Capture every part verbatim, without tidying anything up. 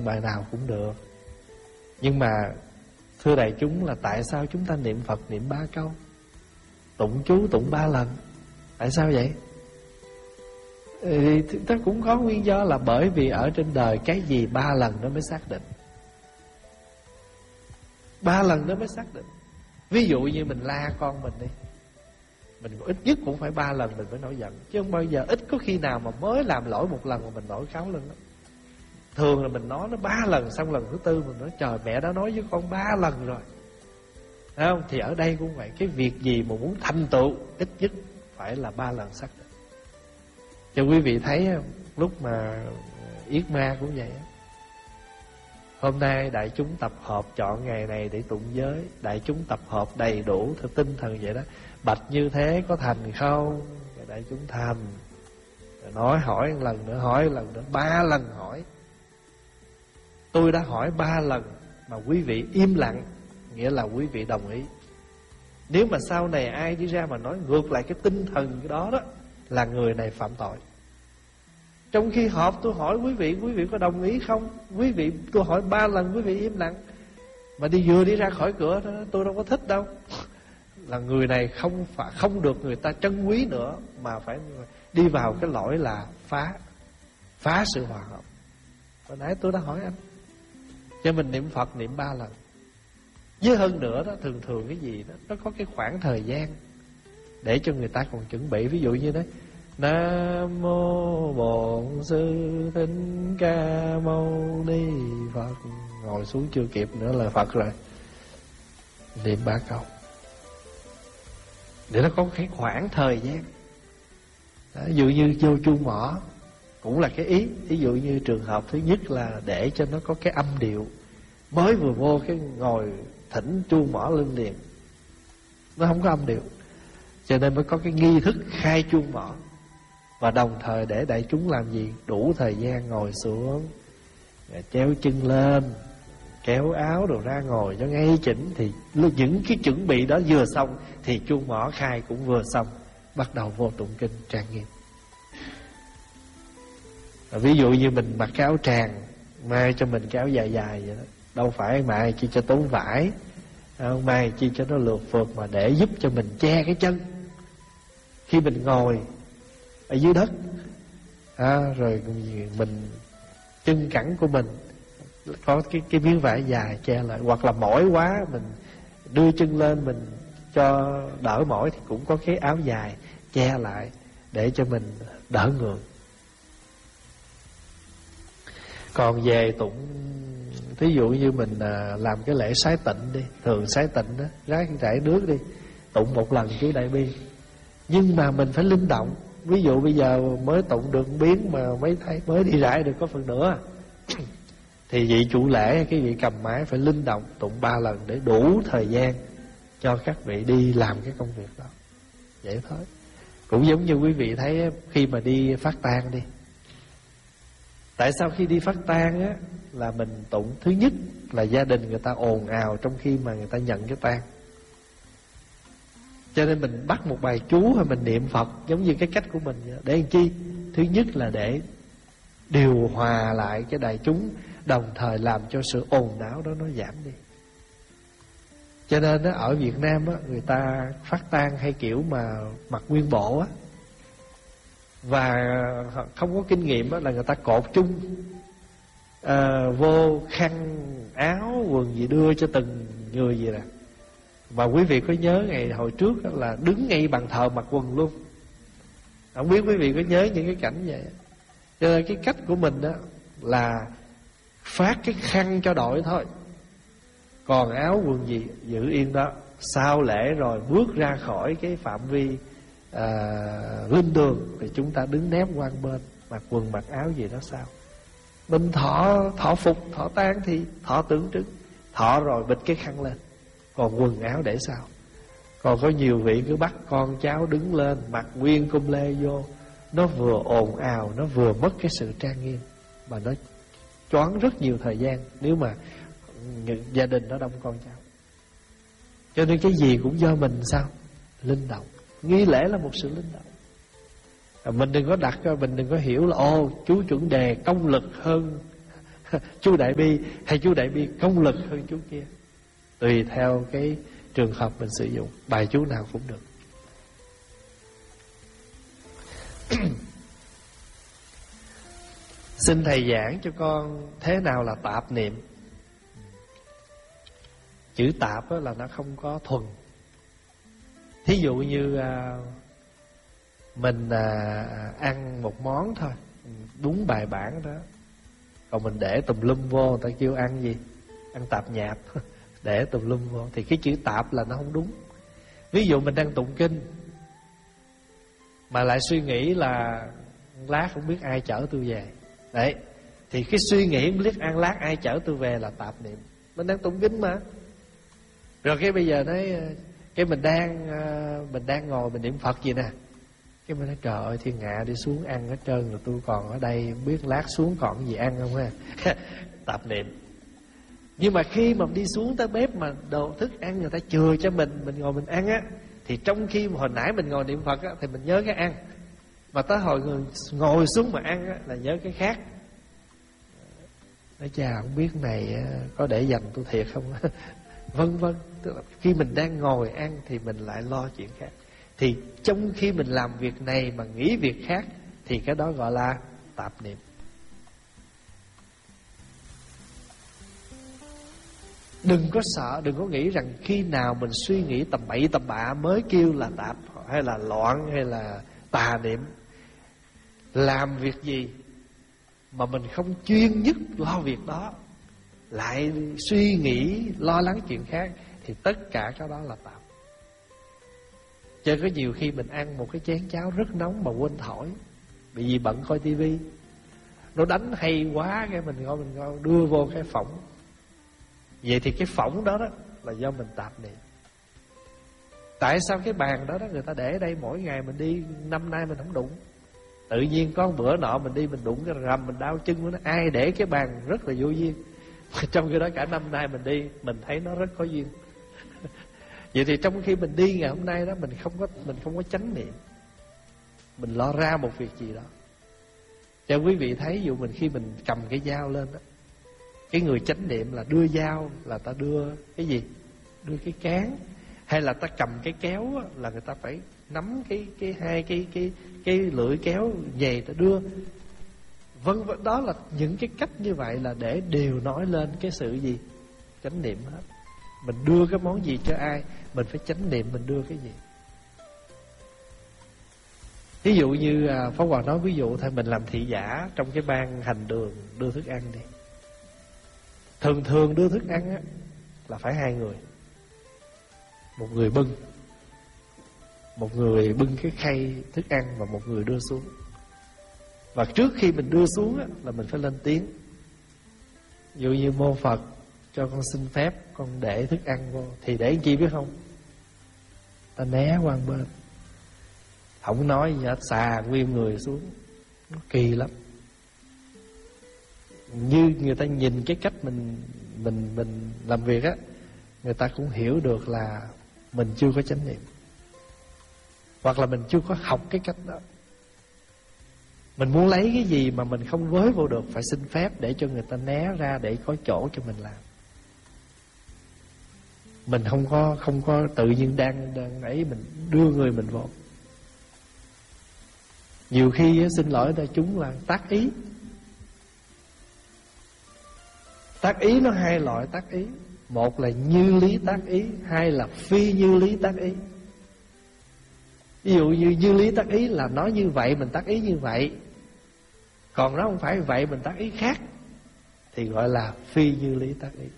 bài nào cũng được. Nhưng mà thưa đại chúng, là tại sao chúng ta niệm Phật niệm ba câu, tụng chú tụng ba lần? Tại sao vậy? Thì nó cũng có nguyên do, là bởi vì ở trên đời cái gì ba lần nó mới xác định. Ba lần nó mới xác định. Ví dụ như mình la con mình đi, mình ít nhất cũng phải ba lần mình mới nổi giận, chứ không bao giờ ít có khi nào mà mới làm lỗi một lần mà mình nổi cáu lên đó. Thường là mình nói nó ba lần, xong lần thứ tư mình nói trời, mẹ đã nói với con ba lần rồi, thấy không? Thì ở đây cũng vậy, cái việc gì mà muốn thành tựu ít nhất phải là ba lần xác định. Cho quý vị thấy lúc mà yết ma cũng vậy. Hôm nay đại chúng tập hợp chọn ngày này để tụng giới, đại chúng tập hợp đầy đủ theo tinh thần vậy đó. Bạch như thế có thành không? Đại chúng thành. Rồi nói hỏi một lần nữa, hỏi một lần nữa, ba lần hỏi. Tôi đã hỏi ba lần mà quý vị im lặng, nghĩa là quý vị đồng ý. Nếu mà sau này ai đi ra mà nói ngược lại cái tinh thần cái đó đó, là người này phạm tội. Trong khi họp tôi hỏi quý vị, quý vị có đồng ý không? Quý vị, tôi hỏi ba lần quý vị im lặng, mà đi vừa đi ra khỏi cửa đó, tôi đâu có thích đâu. Là người này không phải không được người ta trân quý nữa, mà phải đi vào cái lỗi là phá phá sự hòa hợp. Hồi nãy tôi đã hỏi anh, cho mình niệm Phật niệm ba lần. Với hơn nữa đó, thường thường cái gì đó nó có cái khoảng thời gian để cho người ta còn chuẩn bị. Ví dụ như đấy, Nam mô Bổn Sư Thích Ca Mâu Ni Phật, ngồi xuống chưa kịp nữa là Phật rồi, niệm ba câu để nó có cái khoảng thời gian đó. Ví dụ như vô chuông mỏ cũng là cái ý. Ví dụ như trường hợp thứ nhất là để cho nó có cái âm điệu, mới vừa vô cái ngồi thỉnh chuông mỏ lên liền, nó không có âm điệu, cho nên mới có cái nghi thức khai chuông mỏ. Và đồng thời để đại chúng làm gì? Đủ thời gian ngồi xuống, treo chân lên, kéo áo đồ ra ngồi cho ngay chỉnh. Thì những cái chuẩn bị đó vừa xong thì chuông mỏ khai cũng vừa xong, bắt đầu vô tụng kinh trang nghiêm. Ví dụ như mình mặc cái áo tràng, mai cho mình cái áo dài dài vậy đó, đâu phải mai chi cho tốn vải, mai chi cho nó lượt phượt, mà để giúp cho mình che cái chân khi mình ngồi ở dưới đất à, rồi mình chân cẳng của mình có cái cái miếng vải dài che lại, hoặc là mỏi quá mình đưa chân lên mình cho đỡ mỏi thì cũng có cái áo dài che lại để cho mình đỡ ngượng. Còn về tụng, thí dụ như mình à, làm cái lễ sái tịnh đi, thường sái tịnh đó, rái rải nước đi, tụng một lần chú Đại Bi. Nhưng mà mình phải linh động. Ví dụ bây giờ mới tụng được biến mà mấy thầy mới đi rải được có phần nữa, thì vị chủ lễ, cái vị cầm máy phải linh động tụng ba lần để đủ thời gian cho các vị đi làm cái công việc đó. Vậy thôi. Cũng giống như quý vị thấy khi mà đi phát tang đi, tại sao khi đi phát tang á là mình tụng? Thứ nhất là gia đình người ta ồn ào trong khi mà người ta nhận cái tang, cho nên mình bắt một bài chú hay mình niệm Phật giống như cái cách của mình vậy. Để làm chi? Thứ nhất là để điều hòa lại cái đại chúng, đồng thời làm cho sự ồn ào đó nó giảm đi. Cho nên đó, ở Việt Nam đó, người ta phát tang hay kiểu mà mặc nguyên bộ á, và không có kinh nghiệm đó, là người ta cột chung à, vô khăn áo quần gì đưa cho từng người gì nè. Mà quý vị có nhớ ngày hồi trước đó là đứng ngay bàn thờ mặc quần luôn. Không biết quý vị có nhớ những cái cảnh vậy. Cho nên cái cách của mình đó là phát cái khăn cho đội thôi, còn áo quần gì giữ yên đó. Sau lễ rồi bước ra khỏi cái phạm vi à, linh đường thì chúng ta đứng nép qua bên, mặc quần mặc áo gì đó sao. Mình thọ thọ phục, thọ tang thì thọ tưởng trưng, thọ rồi bịt cái khăn lên, còn quần áo để sao. Còn có nhiều vị cứ bắt con cháu đứng lên mặc nguyên cung lê vô, nó vừa ồn ào, nó vừa mất cái sự trang nghiêm, mà nó choáng rất nhiều thời gian nếu mà gia đình nó đông con cháu. Cho nên cái gì cũng do mình sao? Linh động. Nghi lễ là một sự linh động. à, Mình đừng có đặt, mình đừng có hiểu là ô chú chuẩn đề công lực hơn chú Đại Bi hay chú Đại Bi công lực hơn chú kia, tùy theo cái trường hợp mình sử dụng. Bài chú nào cũng được. Xin thầy giảng cho con thế nào là tạp niệm. Chữ tạp là nó không có thuần. Thí dụ như à, mình à, ăn một món thôi, đúng bài bản đó, còn mình để tùm lum vô, người ta kêu ăn gì? Ăn tạp nhạp. Để tùm lum vô thì cái chữ tạp là nó không đúng. Ví dụ mình đang tụng kinh mà lại suy nghĩ là lát không biết ai chở tôi về. Đấy, thì cái suy nghĩ không biết ăn lát ai chở tôi về là tạp niệm. Mình đang tụng kinh mà. Rồi cái bây giờ nói, cái mình đang mình đang ngồi mình niệm Phật gì nè, cái mình nói trời ơi thiên hạ đi xuống ăn hết trơn rồi, tôi còn ở đây biết lát xuống còn gì ăn không ha. Tạp niệm. Nhưng mà khi mà đi xuống tới bếp mà đồ thức ăn người ta chừa cho mình, mình ngồi mình ăn á, thì trong khi hồi nãy mình ngồi niệm Phật á, thì mình nhớ cái ăn, mà tới hồi người ngồi xuống mà ăn á, là nhớ cái khác. Nói chà không biết này có để dành tôi thiệt không. Vân vân. Tức là khi mình đang ngồi ăn thì mình lại lo chuyện khác. Thì trong khi mình làm việc này mà nghĩ việc khác, thì cái đó gọi là tạp niệm. Đừng có sợ, đừng có nghĩ rằng khi nào mình suy nghĩ tầm bậy tầm bạ mới kêu là tạp, hay là loạn, hay là tà niệm. Làm việc gì mà mình không chuyên nhất lo việc đó, lại suy nghĩ lo lắng chuyện khác, thì tất cả cái đó là tạp. Cho có nhiều khi mình ăn một cái chén cháo rất nóng mà quên thổi, bị gì bận coi tivi, nó đánh hay quá, cái mình ngồi mình ngồi đưa vô cái phỏng. Vậy thì cái phỏng đó đó là do mình tạp niệm. Tại sao cái bàn đó đó người ta để ở đây mỗi ngày mình đi, năm nay mình không đụng, tự nhiên có một bữa nọ mình đi mình đụng cái rầm mình đau chân của nó. Ai để cái bàn rất là vô duyên. Trong khi đó cả năm nay mình đi mình thấy nó rất có duyên. Vậy thì trong khi mình đi ngày hôm nay đó, mình không có mình không có chánh niệm, mình lo ra một việc gì đó. Cho quý vị thấy, dụ mình khi mình cầm cái dao lên đó, cái người chánh niệm là đưa dao là ta đưa cái gì? Đưa cái cán. Hay là ta cầm cái kéo á, là người ta phải nắm cái cái hai cái cái cái lưỡi kéo về ta đưa. Vân vân, đó là những cái cách như vậy là để đều nói lên cái sự gì? Chánh niệm hết. Mình đưa cái món gì cho ai, mình phải chánh niệm mình đưa cái gì. Ví dụ như Pháp Hòa nói, ví dụ thôi mình làm thị giả trong cái ban hành đường đưa thức ăn đi. Thường thường đưa thức ăn á, là phải hai người. Một người bưng, một người bưng cái khay thức ăn, và một người đưa xuống. Và trước khi mình đưa xuống á, là mình phải lên tiếng. Ví dụ như mô Phật cho con xin phép con để thức ăn vô, thì để chi biết không? Ta né qua bên, không nói gì hết, xà nguyên người xuống. Nó kỳ lắm. Như người ta nhìn cái cách mình mình mình làm việc á, người ta cũng hiểu được là mình chưa có chánh niệm, hoặc là mình chưa có học cái cách đó. Mình muốn lấy cái gì mà mình không với vô được, phải xin phép để cho người ta né ra, để có chỗ cho mình làm. Mình không có không có tự nhiên đang đang ấy mình đưa người mình vô. Nhiều khi xin lỗi đại chúng là tác ý. Tác ý nó hai loại tác ý. Một là như lý tác ý, hai là phi như lý tác ý. Ví dụ như như lý tác ý là nói như vậy mình tác ý như vậy, còn nó không phải vậy mình tác ý khác, thì gọi là phi như lý tác ý.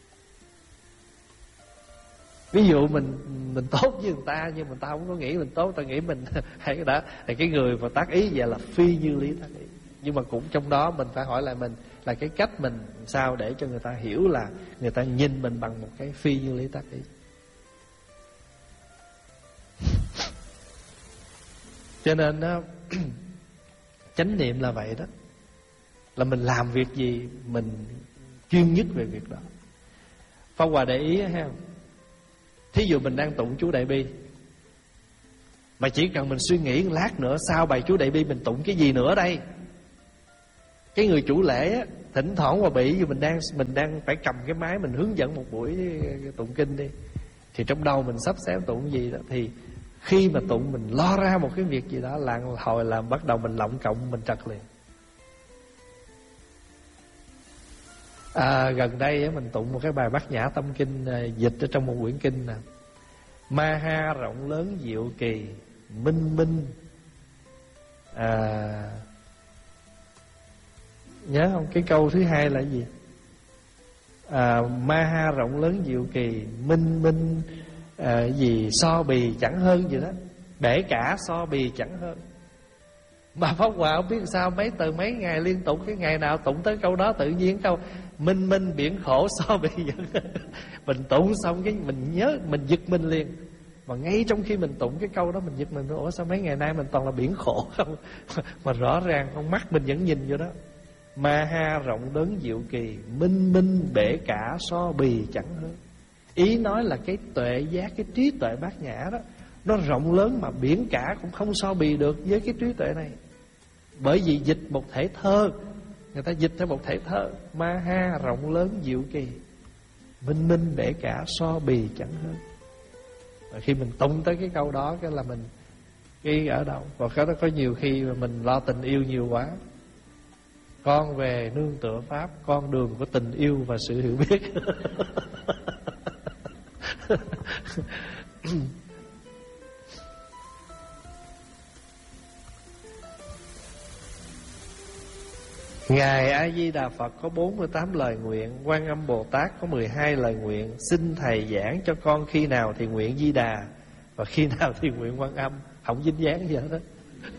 Ví dụ mình mình tốt với người ta, nhưng mình ta không có nghĩ mình tốt, ta nghĩ mình hay cái đó, thì cái người mà tác ý vậy là phi như lý tác ý. Nhưng mà cũng trong đó mình phải hỏi lại mình là cái cách mình sao để cho người ta hiểu là người ta nhìn mình bằng một cái phi như lý tác ý. Cho nên đó, chánh niệm là vậy đó, là mình làm việc gì mình chuyên nhất về việc đó. Pháp Hòa để ý ha, thí dụ mình đang tụng chú Đại Bi, mà chỉ cần mình suy nghĩ một lát nữa sau bài chú Đại Bi mình tụng cái gì nữa đây, cái người chủ lễ á, Thỉnh thoảng qua Bỉ mình đang mình đang phải cầm cái máy mình hướng dẫn một buổi tụng kinh đi, thì trong đầu mình sắp xếp tụng gì đó, thì khi mà tụng mình lo ra một cái việc gì đó là hồi làm bắt đầu mình lọng cộng, mình trật liền. À, gần đây mình tụng một cái bài Bát Nhã Tâm Kinh dịch ở trong một quyển kinh nè: Ma ha rộng lớn diệu kỳ, minh minh. À, nhớ không? Cái câu thứ hai là gì? À, ma ha rộng lớn diệu kỳ, minh minh à, gì so bì chẳng hơn gì đó, bể cả so bì chẳng hơn. Mà Pháp Hòa không biết sao mấy từ mấy ngày liên tục, cái ngày nào tụng tới câu đó tự nhiên câu minh minh biển khổ so bì vẫn. Mình tụng xong cái mình nhớ, mình giật mình liền. Mà ngay trong khi mình tụng cái câu đó mình giật mình, ủa sao mấy ngày nay mình toàn là biển khổ không? Mà rõ ràng con mắt mình vẫn nhìn vô đó. Ma ha rộng lớn diệu kỳ, minh minh bể cả so bì chẳng hơn. Ý nói là cái tuệ giác, cái trí tuệ bát nhã đó, nó rộng lớn mà biển cả cũng không so bì được với cái trí tuệ này. Bởi vì dịch một thể thơ, người ta dịch theo một thể thơ: Ma ha rộng lớn diệu kỳ, minh minh bể cả so bì chẳng hơn. Và khi mình tụng tới cái câu đó, cái là mình cái ở đâu. Và cái đó có nhiều khi mà mình lo tình yêu nhiều quá. Con về nương tựa Pháp, con đường của tình yêu và sự hiểu biết. Ngài A Di Đà Phật có bốn mươi tám lời nguyện, Quan Âm Bồ Tát có mười hai lời nguyện. Xin thầy giảng cho con khi nào thì nguyện Di Đà và khi nào thì nguyện Quan Âm. Không dính dáng gì hết đó.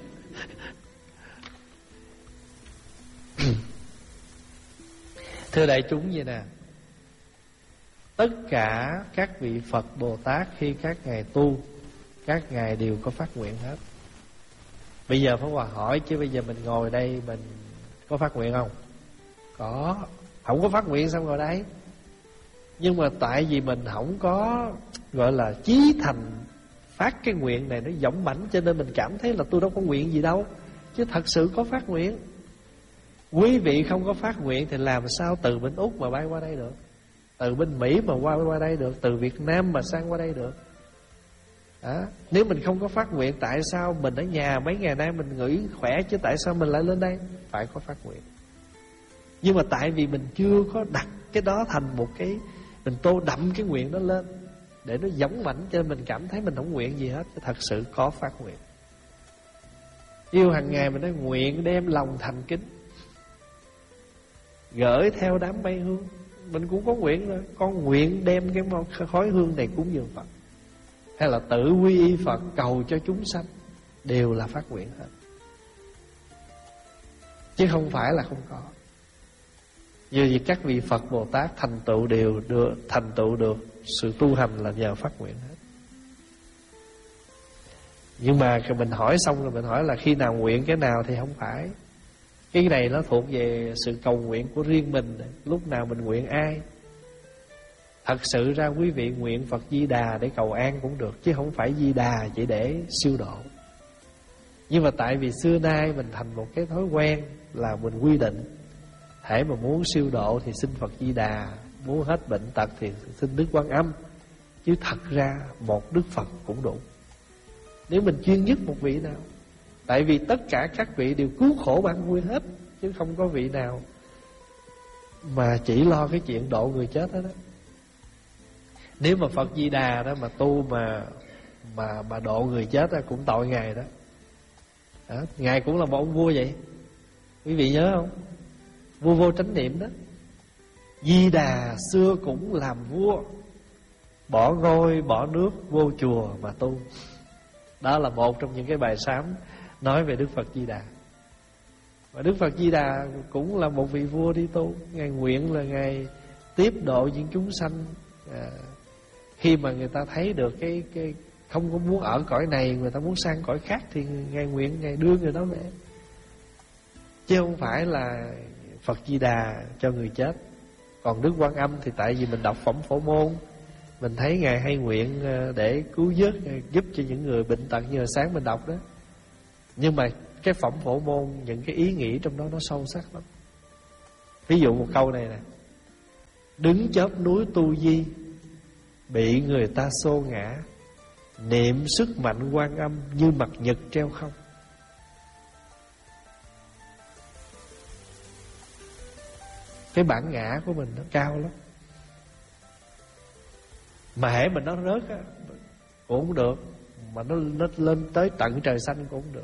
Thưa đại chúng vậy nè, tất cả các vị Phật Bồ Tát khi các ngài tu, các ngài đều có phát nguyện hết. Bây giờ Pháp Hòa hỏi chứ bây giờ mình ngồi đây mình có phát nguyện không? Có. Không có phát nguyện sao ngồi đây? Nhưng mà tại vì mình không có gọi là chí thành phát cái nguyện này nó dũng mãnh, cho nên mình cảm thấy là tôi đâu có nguyện gì đâu. Chứ thật sự có phát nguyện. Quý vị không có phát nguyện thì làm sao từ bên Úc mà bay qua đây được, từ bên Mỹ mà qua qua đây được, từ Việt Nam mà sang qua đây được. À, nếu mình không có phát nguyện, tại sao mình ở nhà mấy ngày nay mình nghỉ khỏe, chứ tại sao mình lại lên đây? Phải có phát nguyện. Nhưng mà tại vì mình chưa có đặt cái đó thành một cái, mình tô đậm cái nguyện đó lên để nó dũng mãnh, cho nên mình cảm thấy mình không nguyện gì hết. Chứ thật sự có phát nguyện. Yêu hàng ngày mình nói nguyện đem lòng thành kính, gửi theo đám mây hương. Mình cũng có nguyện rồi. Con nguyện đem cái khói hương này cúng dường Phật, hay là tự quy y Phật cầu cho chúng sanh, đều là phát nguyện hết, chứ không phải là không có. Như vậy các vị Phật Bồ Tát thành tựu đều được, thành tựu được sự tu hành là nhờ phát nguyện hết. Nhưng mà mình hỏi xong rồi mình hỏi là khi nào nguyện cái nào thì không phải. Cái này nó thuộc về sự cầu nguyện của riêng mình, lúc nào mình nguyện ai. Thật sự ra quý vị nguyện Phật Di Đà để cầu an cũng được, chứ không phải Di Đà chỉ để siêu độ. Nhưng mà tại vì xưa nay mình thành một cái thói quen là mình quy định hễ mà muốn siêu độ thì xin Phật Di Đà, muốn hết bệnh tật thì xin Đức Quan Âm. Chứ thật ra một Đức Phật cũng đủ, nếu mình chuyên nhất một vị nào. Tại vì tất cả các vị đều cứu khổ ban vui hết, chứ không có vị nào mà chỉ lo cái chuyện độ người chết đó, đó. Nếu mà Phật Di Đà đó mà tu mà mà mà độ người chết đó, cũng tội Ngài đó. đó. Ngài cũng là một ông vua vậy. Quý vị nhớ không? Vua Vô Chánh Niệm đó. Di Đà xưa cũng làm vua, bỏ ngôi bỏ nước vô chùa mà tu. Đó là một trong những cái bài sám nói về Đức Phật Di Đà. Và Đức Phật Di Đà cũng là một vị vua đi tu. Ngài nguyện là Ngài tiếp độ những chúng sanh à, khi mà người ta thấy được cái cái không có muốn ở cõi này, người ta muốn sang cõi khác, thì Ngài nguyện Ngài đưa người đó về. Chứ không phải là Phật Di Đà cho người chết. Còn Đức Quan Âm thì tại vì mình đọc phẩm Phổ Môn, mình thấy Ngài hay nguyện để cứu vớt, giúp cho những người bệnh tật như là sáng mình đọc đó. Nhưng mà cái phẩm Phổ Môn, những cái ý nghĩ trong đó nó sâu sắc lắm. Ví dụ một câu này nè: đứng chóp núi tu di, bị người ta xô ngã, niệm sức mạnh Quan Âm như mặt nhật treo không. Cái bản ngã của mình nó cao lắm, mà hễ mình nó rớt á cũng không được, mà nó, nó lên tới tận trời xanh cũng không được.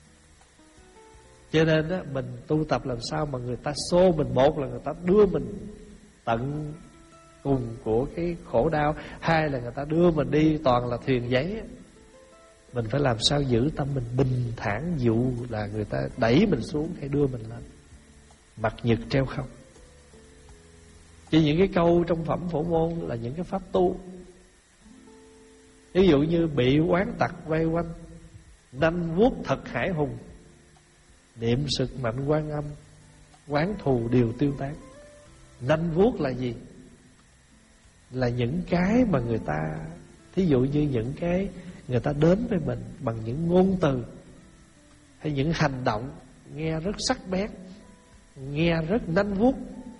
Cho nên á, mình tu tập làm sao mà người ta xô mình, một là người ta đưa mình tận cùng của cái khổ đau, hai là người ta đưa mình đi toàn là thuyền giấy á. Mình phải làm sao giữ tâm mình bình thản, dụ là người ta đẩy mình xuống hay đưa mình lên, mặt nhật treo không. Chỉ những cái câu trong phẩm Phổ Môn là những cái pháp tu. Ví dụ như bị oán tặc vây quanh, nanh vuốt thật hải hùng, niệm sức mạnh Quan Âm, oán thù đều tiêu tán. Nanh vuốt là gì? Là những cái mà người ta, thí dụ như những cái người ta đến với mình bằng những ngôn từ hay những hành động nghe rất sắc bén, nghe rất nanh vuốt.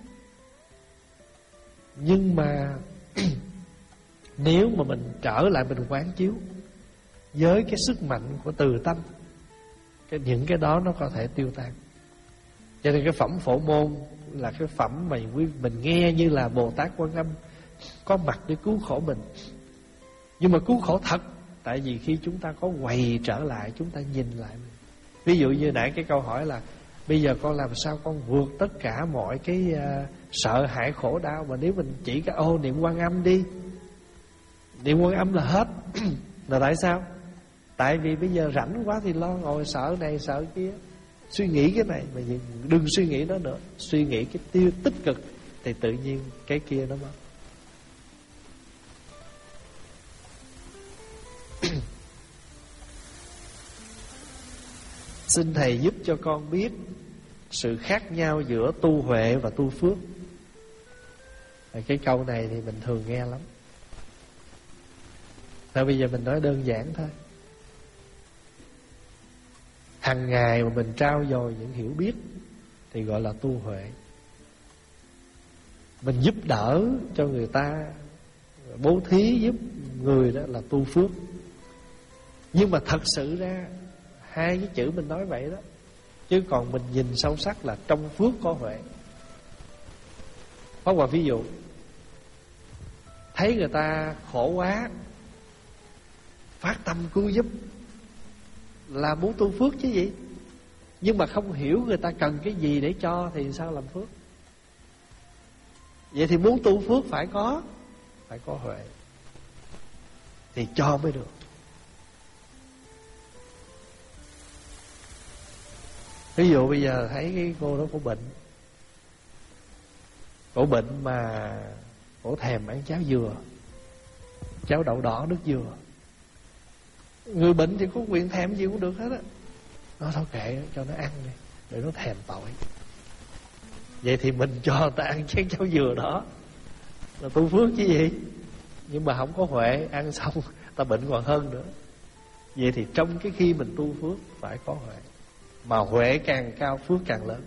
Nhưng mà nếu mà mình trở lại mình quán chiếu với cái sức mạnh của từ tâm, cái những cái đó nó có thể tiêu tan. Cho nên cái phẩm Phổ Môn là cái phẩm mà mình nghe như là Bồ Tát Quan Âm có mặt để cứu khổ mình. Nhưng mà cứu khổ thật, tại vì khi chúng ta có quay trở lại, chúng ta nhìn lại mình. Ví dụ như nãy cái câu hỏi là bây giờ con làm sao con vượt tất cả mọi cái uh, sợ hãi khổ đau. Mà nếu mình chỉ cái ô niệm Quan Âm đi, niệm Quan Âm là hết. Là tại sao? Tại vì bây giờ rảnh quá thì lo ngồi sợ này sợ kia, suy nghĩ cái này mà đừng suy nghĩ nó nữa. Suy nghĩ cái tiêu tích cực thì tự nhiên cái kia nó mất. Xin Thầy giúp cho con biết sự khác nhau giữa tu huệ và tu phước. Cái câu này thì mình thường nghe lắm. Thôi bây giờ mình nói đơn giản thôi. Hằng ngày mà mình trao dồi những hiểu biết thì gọi là tu huệ. Mình giúp đỡ cho người ta, bố thí giúp người, đó là tu phước. Nhưng mà thật sự ra hai cái chữ mình nói vậy đó, chứ còn mình nhìn sâu sắc là trong phước có huệ. Có một ví dụ, thấy người ta khổ quá, phát tâm cứu giúp là muốn tu phước chứ gì. Nhưng mà không hiểu người ta cần cái gì để cho thì sao làm phước. Vậy thì muốn tu phước phải có Phải có huệ thì cho mới được. Ví dụ bây giờ thấy cái cô đó có bệnh, cổ bệnh mà cổ thèm ăn cháo dừa, cháo đậu đỏ nước dừa. Người bệnh thì có quyền thèm gì cũng được hết á. Nó thôi kệ cho nó ăn đi, để nó thèm tội. Vậy thì mình cho người ta ăn chén cháo dừa đó là tu phước chứ gì. Nhưng mà không có huệ, ăn xong ta bệnh còn hơn nữa. Vậy thì trong cái khi mình tu phước phải có huệ. Mà huệ càng cao phước càng lớn.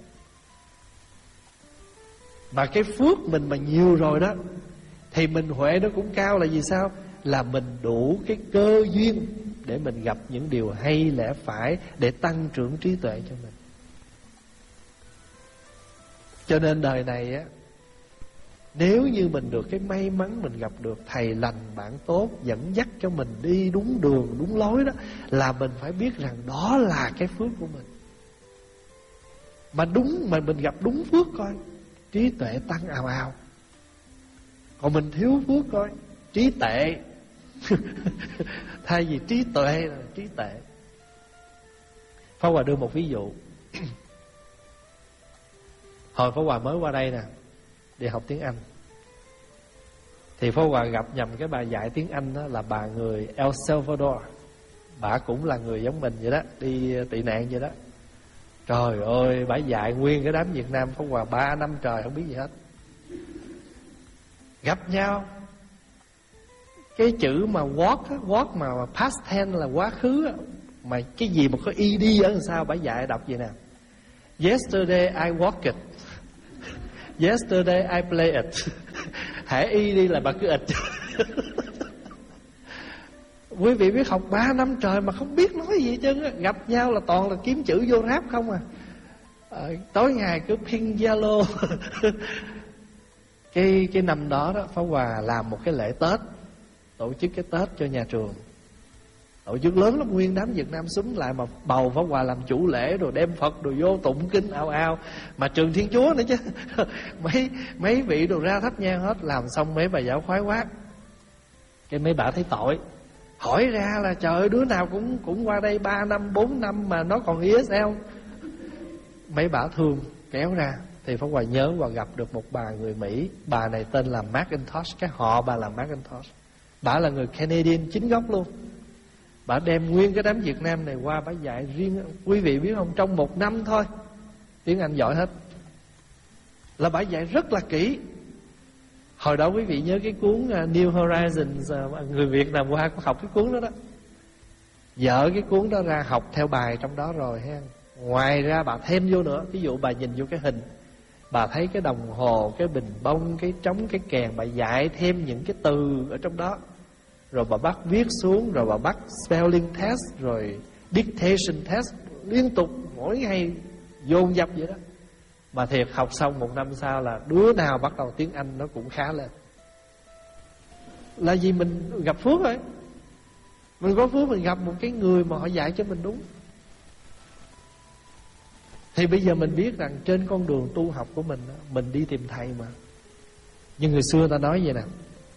Mà cái phước mình mà nhiều rồi đó thì mình huệ nó cũng cao. Là vì sao? Là mình đủ cái cơ duyên để mình gặp những điều hay lẽ phải, để tăng trưởng trí tuệ cho mình. Cho nên đời này á, nếu như mình được cái may mắn mình gặp được thầy lành bạn tốt, dẫn dắt cho mình đi đúng đường đúng lối đó, là mình phải biết rằng đó là cái phước của mình. Mà đúng mà mình gặp đúng phước coi, trí tuệ tăng ào ào. Còn mình thiếu phước coi, trí tệ. Thay vì trí tuệ là trí tệ. Pháp Hòa đưa một ví dụ. Hồi Pháp Hòa mới qua đây nè, đi học tiếng Anh, thì Pháp Hòa gặp nhầm cái bà dạy tiếng Anh đó là bà người El Salvador. Bà cũng là người giống mình vậy đó, đi tị nạn vậy đó. Trời ơi, bà dạy nguyên cái đám Việt Nam Pháp Hòa ba năm trời không biết gì hết. Gặp nhau, cái chữ mà walk á, walk mà past tense là quá khứ á, mà cái gì mà có ed ở đằng sau bà dạy đọc vậy nè: Yesterday I walked. Yesterday I play it. Hãy y đi là bà cứ ịch. Quý vị biết học ba năm trời mà không biết nói gì chứ, gặp nhau là toàn là kiếm chữ vô ráp không à. À, tối ngày cứ ping Zalo. Cái cái năm đó đó, Pháp Hòa làm một cái lễ Tết, tổ chức cái Tết cho nhà trường, tổ chức lớn lắm, nguyên đám Việt Nam xúm lại mà bầu Pháp Hòa làm chủ lễ, rồi đem Phật rồi vô tụng kinh ao ao, mà trường Thiên Chúa nữa chứ. mấy mấy vị đồ ra thắp nhang hết. Làm xong mấy bà giáo khoái quá, cái mấy bà thấy tội, hỏi ra là trời ơi, đứa nào cũng cũng qua đây ba năm bốn năm mà nó còn i ét lờ. Mấy bà thương kéo ra, thì Pháp Hòa nhớ và gặp được một bà người Mỹ. Bà này tên là McIntosh, cái họ bà là McIntosh. Bà là người Canadian chính gốc luôn. Bà đem nguyên cái đám Việt Nam này qua, bà dạy riêng. Quý vị biết không, trong một năm thôi, tiếng Anh giỏi hết. Là bà dạy rất là kỹ. Hồi đó quý vị nhớ cái cuốn New Horizons, người Việt Nam qua có học cái cuốn đó đó. Dở cái cuốn đó ra học theo bài trong đó rồi ha. Ngoài ra bà thêm vô nữa. Ví dụ bà nhìn vô cái hình, bà thấy cái đồng hồ, cái bình bông, cái trống, cái kèn, bà dạy thêm những cái từ ở trong đó. Rồi bà bắt viết xuống, rồi bà bắt spelling test, rồi dictation test, liên tục mỗi ngày dồn dập vậy đó. Mà thiệt học xong một năm sau là đứa nào bắt đầu tiếng Anh nó cũng khá lên. Là vì mình gặp phước rồi. Mình có phước mình gặp một cái người mà họ dạy cho mình đúng. Thì bây giờ mình biết rằng trên con đường tu học của mình, mình đi tìm thầy mà. Nhưng người xưa ta nói vậy nè: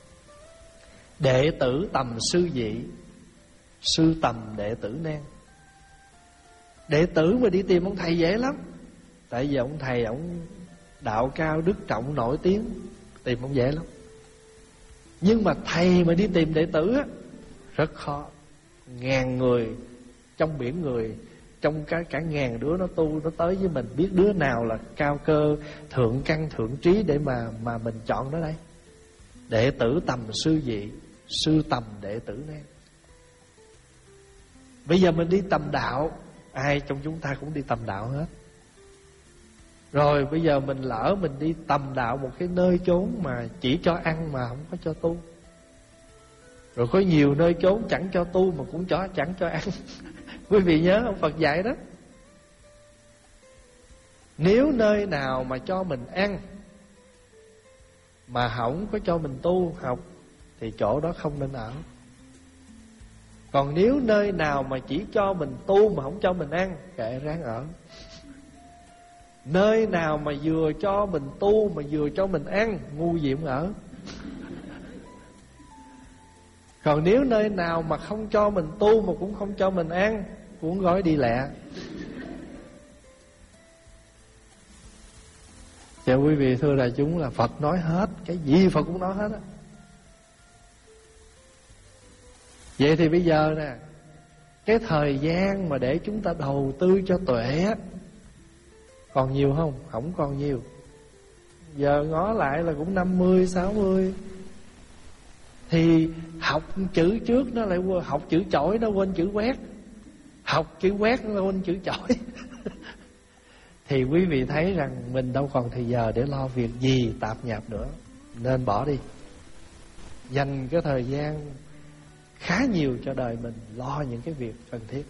đệ tử tầm sư dị, sư tầm đệ tử nan. Đệ tử mà đi tìm ông thầy dễ lắm. Tại vì ông thầy ông đạo cao đức trọng nổi tiếng, tìm ông dễ lắm. Nhưng mà thầy mà đi tìm đệ tử á, rất khó. Ngàn người trong biển người, trong cả, cả ngàn đứa nó tu, nó tới với mình, biết đứa nào là cao cơ, thượng căn thượng trí để mà mà mình chọn nó đây. Đệ tử tầm sư dị, sư tầm đệ tử nan. Bây giờ mình đi tầm đạo, ai trong chúng ta cũng đi tầm đạo hết. Rồi bây giờ mình lỡ mình đi tầm đạo một cái nơi chốn mà chỉ cho ăn mà không có cho tu. Rồi có nhiều nơi chốn chẳng cho tu mà cũng cho chẳng cho ăn. Quý vị nhớ ông Phật dạy đó, nếu nơi nào mà cho mình ăn mà không có cho mình tu học thì chỗ đó không nên ở. Còn nếu nơi nào mà chỉ cho mình tu mà không cho mình ăn, kệ ráng ở. Nơi nào mà vừa cho mình tu mà vừa cho mình ăn, ngu diệm ở. Còn nếu nơi nào mà không cho mình tu mà cũng không cho mình ăn, cuốn gói đi lẹ. Chào quý vị thưa đại chúng, là Phật nói hết, cái gì Phật cũng nói hết á. Vậy thì bây giờ nè, cái thời gian mà để chúng ta đầu tư cho tuệ á, còn nhiều không? Không còn nhiều. Giờ ngó lại là cũng năm mươi, sáu mươi. Thì học chữ trước nó lại quên, học chữ chổi nó quên chữ quét, học chữ quét nó quên chữ chổi. Thì quý vị thấy rằng mình đâu còn thời giờ để lo việc gì tạp nhạp nữa, nên bỏ đi. Dành cái thời gian khá nhiều cho đời mình, lo những cái việc cần thiết.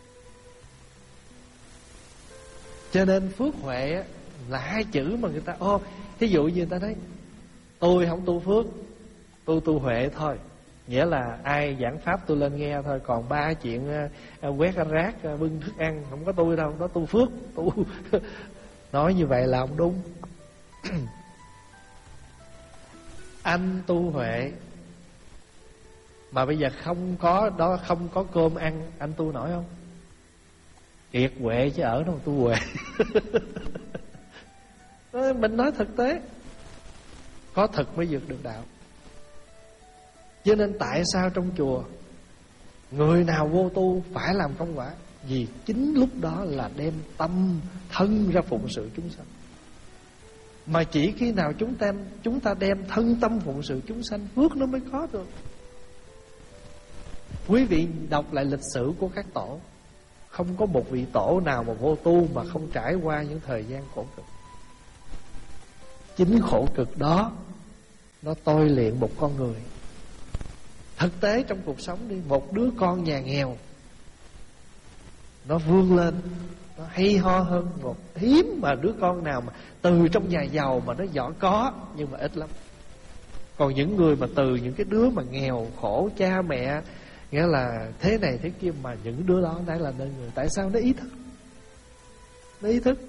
Cho nên phước huệ là hai chữ mà người ta ô, thí dụ như người ta nói tôi không tu phước, tôi tu huệ thôi. Nghĩa là ai giảng pháp tôi lên nghe thôi, còn ba chuyện uh, quét rác, uh, bưng thức ăn không có tôi đâu, đó tu phước. Tu nói như vậy là không đúng. Anh tu huệ mà bây giờ không có đó, không có cơm ăn, anh tu nổi không? Kiệt huệ chứ ở đâu tu huệ. Mình nói thực tế, có thực mới vượt được đạo. Cho nên tại sao trong chùa người nào vô tu phải làm công quả? Vì chính lúc đó là đem tâm thân ra phụng sự chúng sanh. Mà chỉ khi nào chúng ta, chúng ta đem thân tâm phụng sự chúng sanh, phước nó mới có được. Quý vị đọc lại lịch sử của các tổ, không có một vị tổ nào mà vô tu mà không trải qua những thời gian khổ cực. Chính khổ cực đó nó tôi luyện một con người. Thực tế trong cuộc sống đi, một đứa con nhà nghèo nó vươn lên, nó hay ho hơn một hiếm mà đứa con nào mà từ trong nhà giàu mà nó giỏi có, nhưng mà ít lắm. Còn những người mà từ những cái đứa mà nghèo khổ cha mẹ, nghĩa là thế này thế kia, mà những đứa đó đã là nên người. Tại sao? Nó ý thức. Nó ý thức.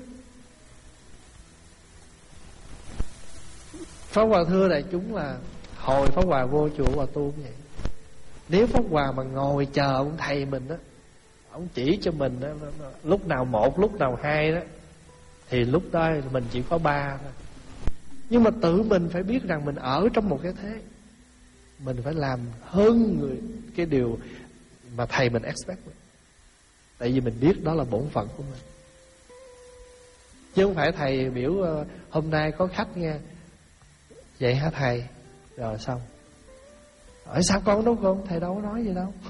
Pháp Hòa thưa đại chúng là hồi Pháp Hòa vô chùa Hòa tu cũng vậy. Nếu Pháp Hòa mà ngồi chờ ông thầy mình đó, ông chỉ cho mình đó, lúc nào một, lúc nào hai đó, thì lúc đó mình chỉ có ba thôi. Nhưng mà tự mình phải biết rằng mình ở trong một cái thế, mình phải làm hơn người cái điều mà thầy mình expect. Tại vì mình biết đó là bổn phận của mình. Chứ không phải thầy biểu hôm nay có khách nghe, vậy hả thầy? Rồi xong. Hỏi sao con đâu con? Thầy đâu có nói gì đâu.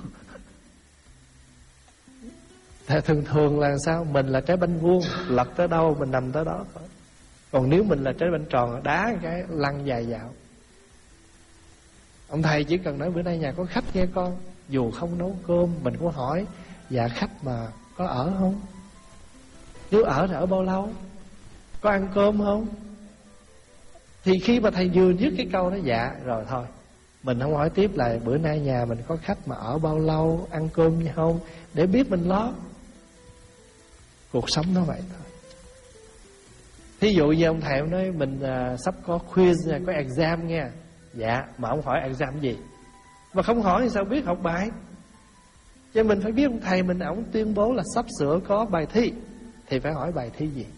Thầy thường thường là sao? Mình là trái banh vuông, lật tới đâu mình nằm tới đó. Còn nếu mình là trái banh tròn, đá cái lăn dài dạo. Ông thầy chỉ cần nói bữa nay nhà có khách nghe con, dù không nấu cơm, mình cũng hỏi dạ khách mà có ở không? Nếu ở thì ở bao lâu? Có ăn cơm không? Thì khi mà thầy vừa dứt cái câu đó dạ rồi thôi, mình không hỏi tiếp là bữa nay nhà mình có khách mà ở bao lâu, ăn cơm như không, để biết mình lo. Cuộc sống nó vậy thôi. Thí dụ như ông thầy ông nói mình à, sắp có quiz, có exam nha. Dạ, mà ông hỏi exam gì? Mà không hỏi thì sao biết học bài? Cho mình phải biết ông thầy mình, ông tuyên bố là sắp sửa có bài thi, thì phải hỏi bài thi gì.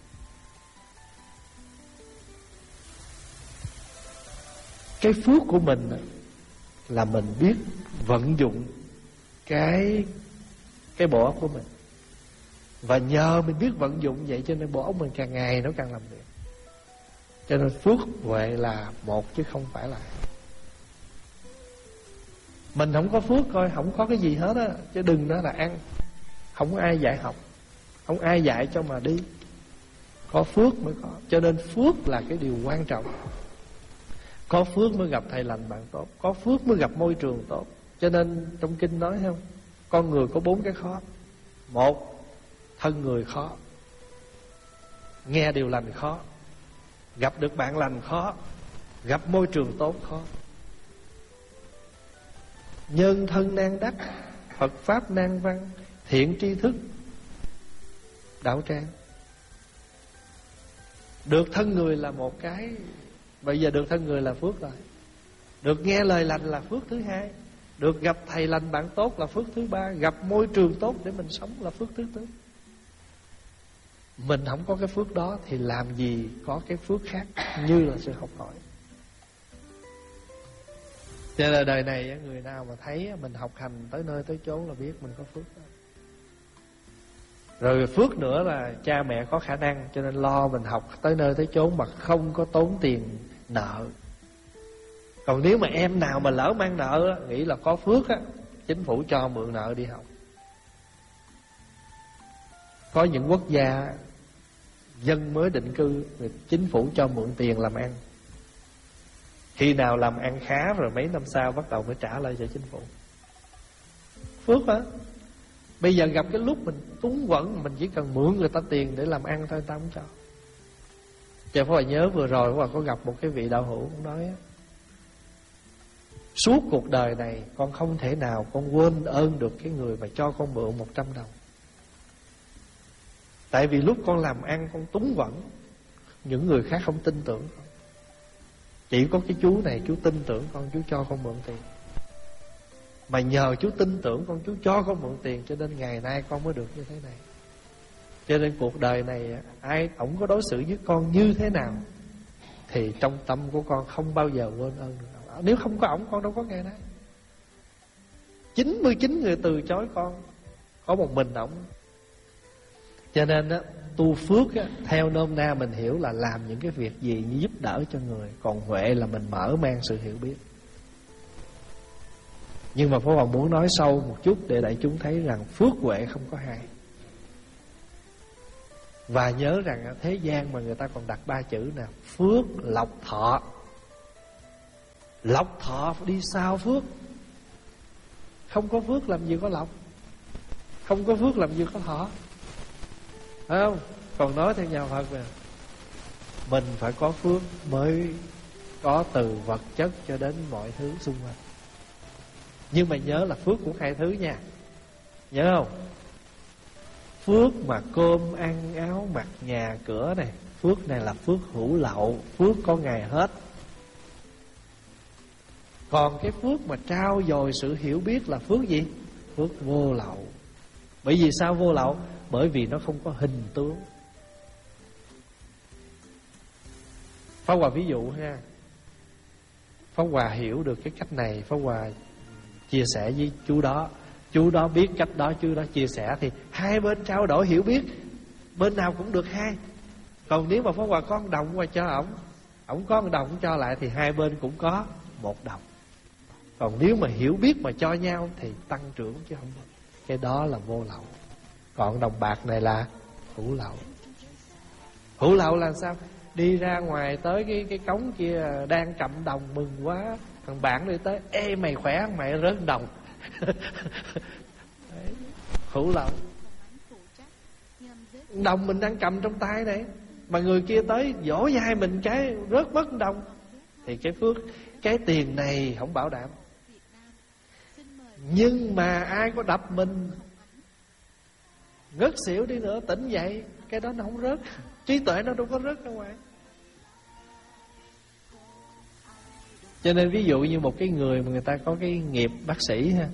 Cái phước của mình là mình biết vận dụng cái cái bộ óc của mình. Và nhờ mình biết vận dụng vậy cho nên bộ óc mình càng ngày nó càng làm việc. Cho nên phước huệ là một chứ không phải là. Mình không có phước coi không có cái gì hết á. Chứ đừng nói là ăn. Không có ai dạy học, không ai dạy cho mà đi. Có phước mới có. Cho nên phước là cái điều quan trọng. Có phước mới gặp thầy lành bạn tốt, có phước mới gặp môi trường tốt. Cho nên trong kinh nói không, con người có bốn cái khó. Một, thân người khó, nghe điều lành khó, gặp được bạn lành khó, gặp môi trường tốt khó. Nhân thân nan đắc, Phật pháp nan văn, thiện tri thức đạo tràng. Được thân người là một cái. Bây giờ được thân người là phước rồi. Được nghe lời lành là phước thứ hai. Được gặp thầy lành bạn tốt là phước thứ ba. Gặp môi trường tốt để mình sống là phước thứ tư. Mình không có cái phước đó thì làm gì có cái phước khác như là sự học hỏi. Cho nên đời này người nào mà thấy mình học hành tới nơi tới chốn là biết mình có phước đó. Rồi phước nữa là cha mẹ có khả năng, cho nên lo mình học tới nơi tới chốn mà không có tốn tiền nợ. Còn nếu mà em nào mà lỡ mang nợ, nghĩ là có phước á, chính phủ cho mượn nợ đi học. Có những quốc gia dân mới định cư, chính phủ cho mượn tiền làm ăn. Khi nào làm ăn khá rồi mấy năm sau bắt đầu mới trả lại cho chính phủ. Phước á. Bây giờ gặp cái lúc mình túng quẫn, mình chỉ cần mượn người ta tiền để làm ăn thôi, người ta không cho. Chứ phải nhớ vừa rồi Pháp Hòa có gặp một cái vị đạo hữu cũng nói á, suốt cuộc đời này con không thể nào con quên ơn được cái người mà cho con mượn một trăm đồng. Tại vì lúc con làm ăn con túng quẫn, những người khác không tin tưởng con. Chỉ có cái chú này chú tin tưởng con, chú cho con mượn tiền. Mà nhờ chú tin tưởng con, chú cho con mượn tiền, cho nên ngày nay con mới được như thế này. Cho nên cuộc đời này ai ổng có đối xử với con như thế nào thì trong tâm của con không bao giờ quên ơn được. Nếu không có ổng con đâu có ngày nay. chín mươi chín người từ chối con, có một mình ổng. Cho nên á, tu phước á, theo nôm na mình hiểu là làm những cái việc gì như giúp đỡ cho người. Còn huệ là mình mở mang sự hiểu biết. Nhưng mà Pháp Hòa muốn nói sâu một chút để đại chúng thấy rằng phước huệ không có hai. Và nhớ rằng thế gian mà người ta còn đặt ba chữ nào: phước, lộc, thọ. Lộc thọ đi sau phước. Không có phước làm gì có lộc, không có phước làm gì có thọ, phải không? Còn nói theo nhà Phật nè, mình phải có phước mới có từ vật chất cho đến mọi thứ xung quanh. Nhưng mà nhớ là phước cũng hai thứ nha, nhớ không? Phước mà cơm ăn áo mặc nhà cửa này, phước này là phước hữu lậu, phước có ngày hết. Còn cái phước mà trao dồi sự hiểu biết là phước gì? Phước vô lậu. Bởi vì sao vô lậu? Bởi vì nó không có hình tướng. Pháp Hòa ví dụ ha, Pháp Hòa hiểu được cái cách này, Pháp Hòa chia sẻ với chú đó, chú đó biết cách đó, chú đó chia sẻ, thì hai bên trao đổi hiểu biết, bên nào cũng được hai. Còn nếu mà Pháp Hòa có một đồng qua cho ổng, ổng có một đồng cho lại, thì hai bên cũng có một đồng. Còn nếu mà hiểu biết mà cho nhau thì tăng trưởng chứ không. Cái đó là vô lậu. Còn đồng bạc này là hữu lậu. Hữu lậu là sao? Đi ra ngoài tới cái cái cống kia đang cầm đồng mừng quá, thằng bạn đi tới: ê mày khỏe không mày, rớt đồng. Hữu lậu. Đồng mình đang cầm trong tay này, mà người kia tới vỗ vai mình cái rớt mất đồng, thì cái phước, cái tiền này không bảo đảm. Nhưng mà ai có đập mình ngất xỉu đi nữa, tỉnh dậy, cái đó nó không rớt. Trí tuệ nó đâu có rớt ra ngoài. Cho nên ví dụ như một cái người mà người ta có cái nghiệp bác sĩ ha,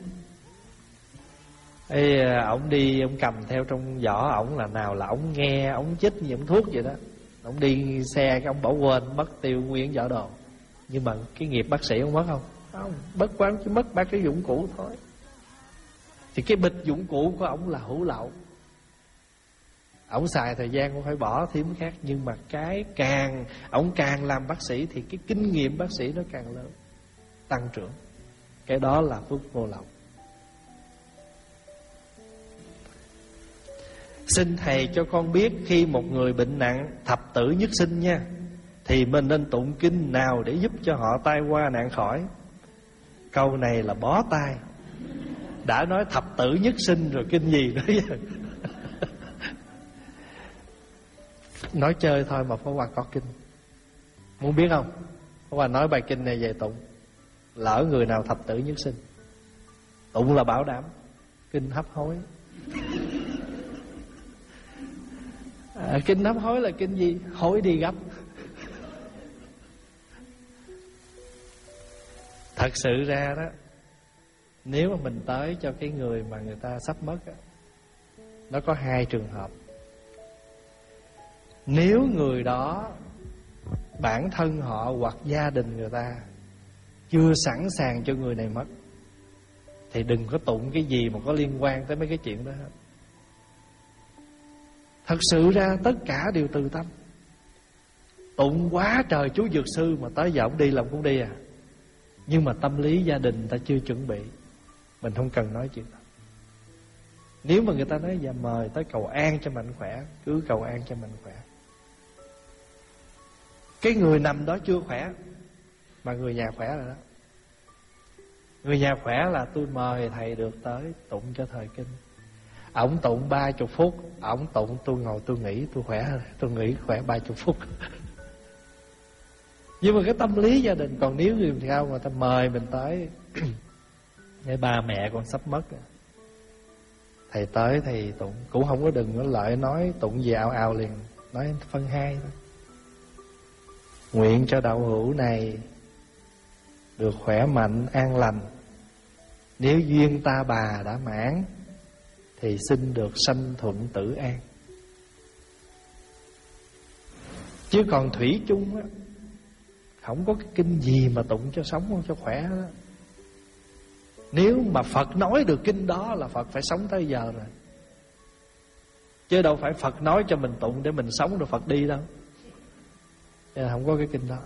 Ê, ổng đi, ổng cầm theo trong giỏ ổng là nào là ổng nghe, ổng chích như ổng thuốc vậy đó. Ổng đi xe cái ổng bỏ quên, mất tiêu nguyên giỏ đồ. Nhưng mà cái nghiệp bác sĩ ổng mất không? Không, mất quán chỉ mất ba cái dụng cụ thôi. Thì cái bịch dụng cụ của ổng là hữu lậu. Ổng xài thời gian cũng phải bỏ thím khác. Nhưng mà cái càng ổng càng làm bác sĩ thì cái kinh nghiệm bác sĩ nó càng lớn, tăng trưởng. Cái đó là phước vô lậu. Xin thầy cho con biết, khi một người bệnh nặng thập tử nhất sinh nha, thì mình nên tụng kinh nào để giúp cho họ tai qua nạn khỏi? Câu này là bó tay. Đã nói thập tử nhất sinh rồi kinh gì nữa vậy? Nói chơi thôi mà Pháp Hòa có kinh. Muốn biết không? Pháp Hòa nói bài kinh này về tụng. Lỡ người nào thập tử nhất sinh, tụng là bảo đảm. Kinh hấp hối. À, kinh hấp hối là kinh gì? Hối đi gấp. Thật sự ra đó, nếu mà mình tới cho cái người mà người ta sắp mất đó, nó có hai trường hợp. Nếu người đó bản thân họ hoặc gia đình người ta chưa sẵn sàng cho người này mất, thì đừng có tụng cái gì mà có liên quan tới mấy cái chuyện đó hết. Thật sự ra tất cả đều từ tâm. Tụng quá trời chú dược sư mà tới giờ ông đi là ông cũng đi à. Nhưng mà tâm lý gia đình ta chưa chuẩn bị, mình không cần nói chuyện đó. Nếu mà người ta nói dạ mời tới cầu an cho mạnh khỏe, cứ cầu an cho mạnh khỏe. Cái người nằm đó chưa khỏe mà người nhà khỏe rồi đó. Người nhà khỏe là tôi mời thầy được tới tụng cho thời kinh. Ổng tụng ba chục phút, ổng tụng tôi ngồi tôi nghĩ tôi khỏe rồi, tôi nghĩ khỏe ba chục phút. Nhưng mà cái tâm lý gia đình. Còn nếu người sao mà ta mời mình tới cái ba mẹ con sắp mất, thầy tới thì tụng cũng không có đừng có lợi nói tụng gì ào ào liền, nói phân hai thôi. Nguyện cho đạo hữu này được khỏe mạnh an lành, nếu duyên ta bà đã mãn thì xin được sanh thuận tử an. Chứ còn thủy chung á, không có cái kinh gì mà tụng cho sống không cho khỏe đó. Nếu mà Phật nói được kinh đó là Phật phải sống tới giờ rồi, chứ đâu phải Phật nói cho mình tụng để mình sống rồi Phật đi đâu. Nên không có cái kinh đó.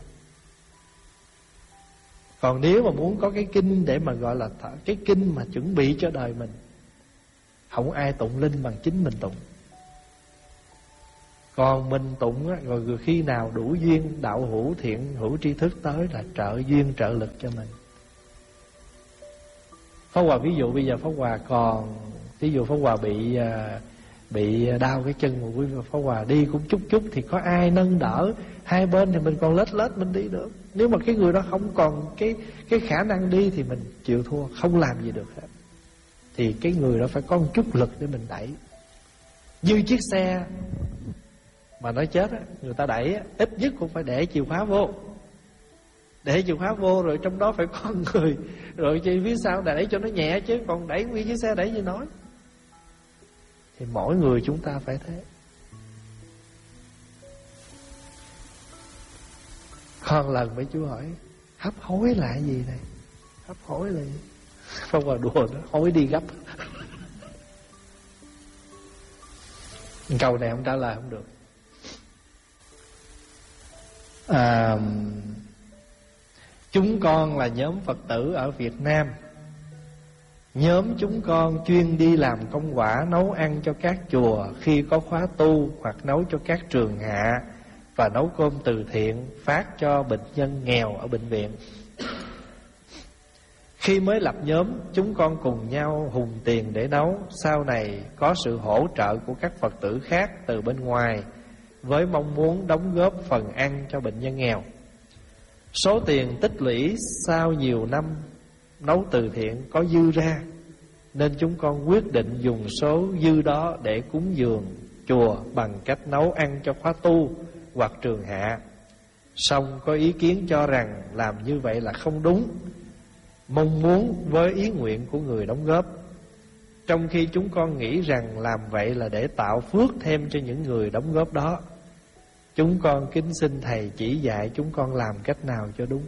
Còn nếu mà muốn có cái kinh để mà gọi là cái kinh mà chuẩn bị cho đời mình, không ai tụng linh bằng chính mình tụng. Còn minh tụng á, rồi khi nào đủ duyên đạo hữu thiện hữu tri thức tới là trợ duyên trợ lực cho mình. Pháp Hòa ví dụ bây giờ Pháp Hòa còn, ví dụ Pháp Hòa bị bị đau cái chân mà quý Pháp Hòa đi cũng chút chút thì có ai nâng đỡ hai bên thì mình còn lết lết mình đi được. Nếu mà cái người đó không còn cái cái khả năng đi thì mình chịu thua, không làm gì được hết. Thì cái người đó phải có một chút lực để mình đẩy. Như chiếc xe mà nó chết á, người ta đẩy á, ít nhất cũng phải để chìa khóa vô. Để chìa khóa vô rồi trong đó phải có người, rồi trên phía sau đẩy cho nó nhẹ, chứ còn đẩy nguyên chiếc xe đẩy như nói. Thì mỗi người chúng ta phải thế. Còn lần mấy chú hỏi hấp hối là gì này? Hấp hối là gì? Không vào đùa đó, hối đi gấp. Câu này không trả lời không được. à, Chúng con là nhóm Phật tử ở Việt Nam. Nhóm chúng con chuyên đi làm công quả, nấu ăn cho các chùa khi có khóa tu, hoặc nấu cho các trường hạ, và nấu cơm từ thiện phát cho bệnh nhân nghèo ở bệnh viện. Khi mới lập nhóm, chúng con cùng nhau hùng tiền để nấu. Sau này có sự hỗ trợ của các Phật tử khác từ bên ngoài, với mong muốn đóng góp phần ăn cho bệnh nhân nghèo. Số tiền tích lũy sau nhiều năm nấu từ thiện có dư ra, nên chúng con quyết định dùng số dư đó để cúng dường chùa bằng cách nấu ăn cho khóa tu hoặc trường hạ. Song có ý kiến cho rằng làm như vậy là không đúng, mong muốn với ý nguyện của người đóng góp. Trong khi chúng con nghĩ rằng làm vậy là để tạo phước thêm cho những người đóng góp đó. Chúng con kính xin Thầy chỉ dạy chúng con làm cách nào cho đúng.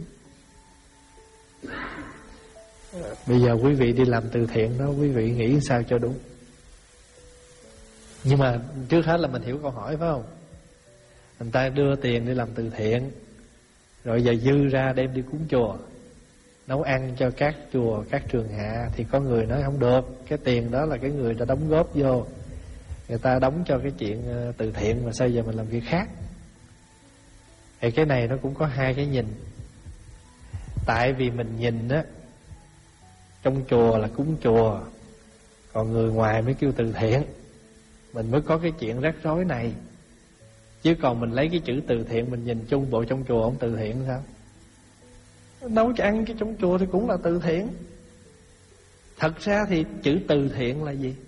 Bây giờ quý vị đi làm từ thiện đó, quý vị nghĩ sao cho đúng. Nhưng mà trước hết là mình hiểu câu hỏi phải không? Người ta đưa tiền đi làm từ thiện, rồi giờ dư ra đem đi cúng chùa, nấu ăn cho các chùa, các trường hạ. Thì có người nói không được, cái tiền đó là cái người đã đóng góp vô, người ta đóng cho cái chuyện từ thiện, mà sao giờ mình làm việc khác. Thì cái này nó cũng có hai cái nhìn. Tại vì mình nhìn á, trong chùa là cúng chùa, còn người ngoài mới kêu từ thiện, mình mới có cái chuyện rắc rối này. Chứ còn mình lấy cái chữ từ thiện mình nhìn chung, bộ trong chùa không từ thiện sao? Nấu cho ăn cái trong chùa thì cũng là từ thiện. Thật ra thì chữ từ thiện là gì?